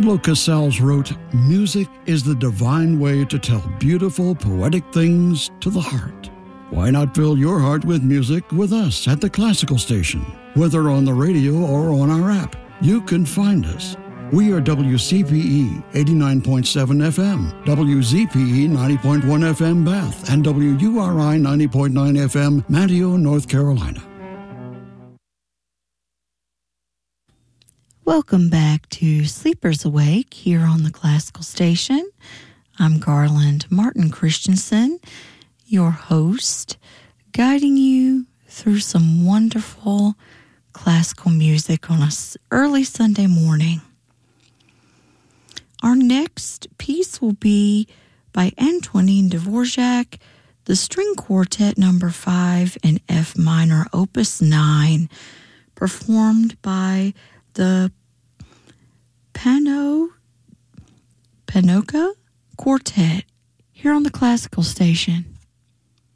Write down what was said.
Pablo Casals wrote, "Music is the divine way to tell beautiful, poetic things to the heart." Why not fill your heart with music with us at the Classical Station? Whether on the radio or on our app, you can find us. We are WCPE 89.7 FM, WZPE 90.1 FM Bath, and WURI 90.9 FM Manteo, North Carolina. Welcome back to Sleepers Awake here on the Classical Station. I'm Garland Martin Christensen, your host, guiding you through some wonderful classical music on an early Sunday morning. Our next piece will be by Antonin Dvorak, the String Quartet No. 5 in F minor, Opus 9, performed by the Panoka Quartet here on the Classical Station.